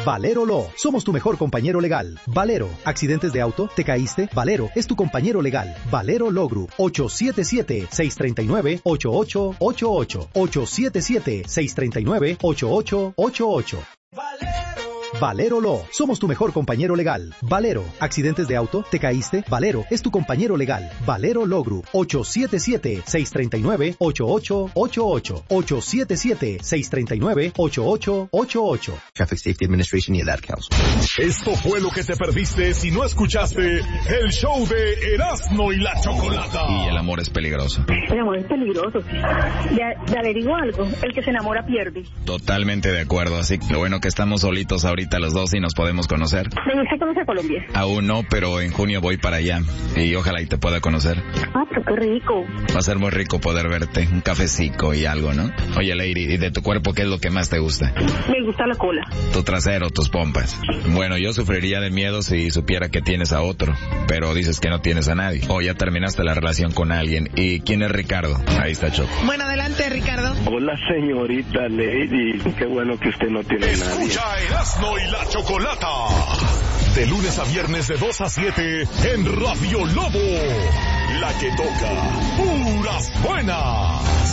Valero Law. Somos tu mejor compañero legal. Valero. ¿Accidentes de auto? ¿Te caíste? Valero es tu compañero legal. Valero Law Group. 877-639-8888. 877-639-8888. Valero Law. Somos tu mejor compañero legal. Valero. ¿Accidentes de auto? ¿Te caíste? Valero es tu compañero legal. Valero Law Group. 877-639-8888. 877-639-8888. Traffic Safety Administration y el Ad Council. Esto fue lo que te perdiste si no escuchaste el show de Erasmo y la Chocolata. Y el amor es peligroso. El amor es peligroso. Ya averiguo algo. El que se enamora pierde. Totalmente de acuerdo. Así que lo bueno que estamos solitos ahorita los dos y nos podemos conocer. ¿Veniste a conocer Colombia? Aún no, pero en junio voy para allá y ojalá y te pueda conocer. Ah, pero qué rico. Va a ser muy rico poder verte, un cafecito y algo, ¿no? Oye, Lady, ¿y de tu cuerpo qué es lo que más te gusta? Me gusta la cola. Tu trasero, tus pompas. Bueno, yo sufriría de miedo si supiera que tienes a otro, pero dices que no tienes a nadie. O ya terminaste la relación con alguien. ¿Y quién es Ricardo? Ahí está Choco. Bueno, adelante, Ricardo. Hola, señorita Lady. Qué bueno que usted no tiene a nadie. Escucha Erasmo y la Chocolata. De lunes a viernes de 2 a 7 en Radio Lobo. La que toca puras buenas.